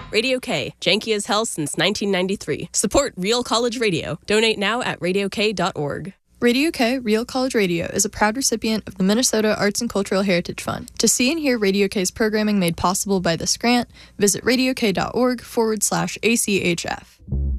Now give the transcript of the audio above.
Radio K, janky as hell since 1993. Support Real College Radio. Donate now at radiok.org. Radio K, Real College Radio, is a proud recipient of the Minnesota Arts and Cultural Heritage Fund. To see and hear Radio K's programming made possible by this grant, visit radiok.org/ACHF.